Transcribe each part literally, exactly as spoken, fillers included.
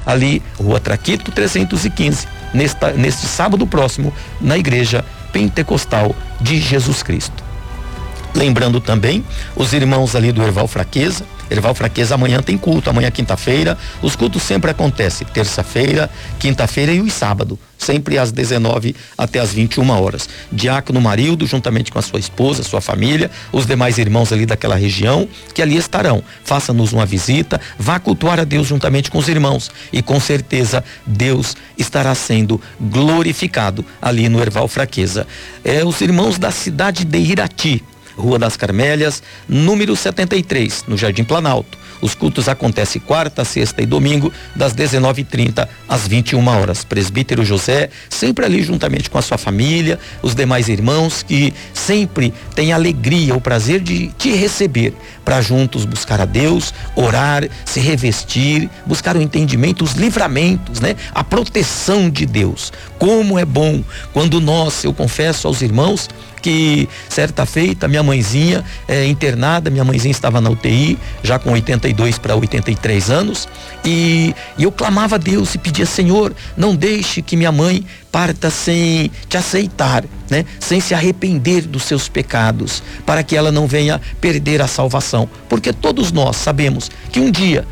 ali, Rua Traquito trezentos e quinze, nesta, neste sábado próximo, na Igreja Pentecostal de Jesus Cristo. Lembrando também os irmãos ali do Erval Fraqueza. Erval Fraqueza amanhã tem culto, amanhã quinta-feira. Os cultos sempre acontecem terça-feira, quinta-feira e os sábados, sempre às dezenove até às vinte e uma horas. Diácono Marildo, juntamente com a sua esposa, sua família, os demais irmãos ali daquela região, que ali estarão. Faça-nos uma visita, vá cultuar a Deus juntamente com os irmãos e com certeza Deus estará sendo glorificado ali no Erval Fraqueza. É, os irmãos da cidade de Irati, Rua das Carmélias, número setenta e três, no Jardim Planalto. Os cultos acontecem quarta, sexta e domingo, das dezenove e trinta às vinte e uma horas. Presbítero José, sempre ali juntamente com a sua família, os demais irmãos que sempre têm alegria, o prazer de te receber, para juntos buscar a Deus, orar, se revestir, buscar o entendimento, os livramentos, né? A proteção de Deus. Como é bom quando nós, eu confesso aos irmãos, que certa feita minha mãezinha é, internada, minha mãezinha estava na U T I, já com oitenta e dois para oitenta e três anos, e, e eu clamava a Deus e pedia: Senhor, não deixe que minha mãe parta sem te aceitar, né? Sem se arrepender dos seus pecados, para que ela não venha perder a salvação, porque todos nós sabemos que um dia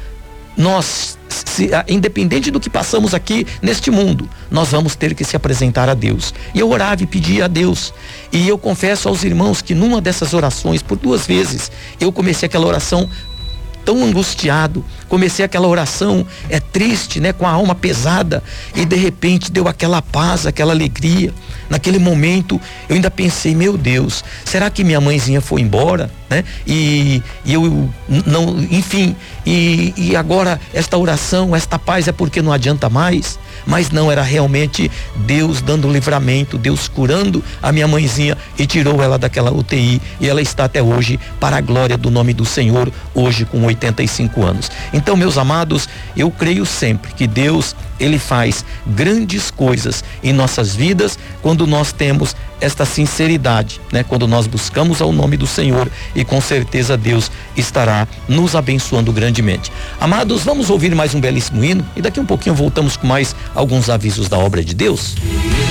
nós, se, independente do que passamos aqui neste mundo, nós vamos ter que se apresentar a Deus. E eu orava e pedia a Deus, e eu confesso aos irmãos que numa dessas orações, por duas vezes, eu comecei aquela oração tão angustiado, comecei aquela oração é triste, né, com a alma pesada, e de repente deu aquela paz, aquela alegria. Naquele momento eu ainda pensei: meu Deus, será que minha mãezinha foi embora, né? E, e eu não, enfim, e, e agora esta oração, esta paz é porque não adianta mais? Mas não, era realmente Deus dando livramento, Deus curando a minha mãezinha e tirou ela daquela U T I, e ela está até hoje para a glória do nome do Senhor, hoje com oitenta e cinco anos. Então, meus amados, eu creio sempre que Deus, Ele faz grandes coisas em nossas vidas quando nós temos esta sinceridade, né? Quando nós buscamos ao nome do Senhor, e com certeza Deus estará nos abençoando grandemente. Amados, vamos ouvir mais um belíssimo hino e daqui um pouquinho voltamos com mais alguns avisos da obra de Deus.